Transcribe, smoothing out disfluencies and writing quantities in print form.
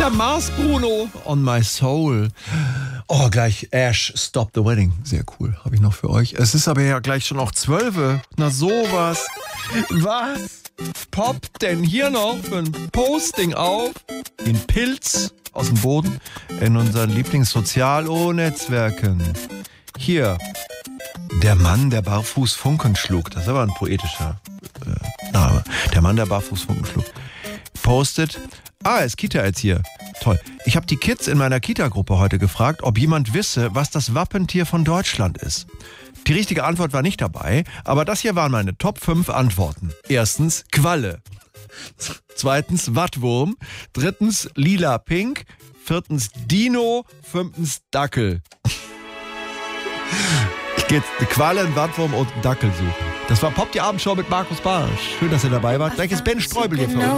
der Mars Bruno on my soul. Oh, gleich Ash, Stop the Wedding. Sehr cool, habe ich noch für euch. Es ist aber ja gleich schon auch 12. Na sowas. Was poppt denn hier noch für ein Posting auf? Den Pilz aus dem Boden in unseren Lieblingssozial-O-Netzwerken. Hier, der Mann, der barfuß Funken schlug. Das ist aber ein poetischer Name. Der Mann, der barfuß Funken schlug. Postet, ist Kita jetzt hier. Toll. Ich habe die Kids in meiner Kita-Gruppe heute gefragt, ob jemand wisse, was das Wappentier von Deutschland ist. Die richtige Antwort war nicht dabei, aber das hier waren meine Top 5 Antworten. Erstens, Qualle. Zweitens, Wattwurm. Drittens, Lila-Pink. Viertens, Dino. Fünftens, Dackel. Ich gehe jetzt eine Qualle, einen Wattwurm und einen Dackel suchen. Das war Pop die Abendshow mit Markus Barsch. Schön, dass ihr dabei wart. Gleich ist Ben Streubel hier für uns.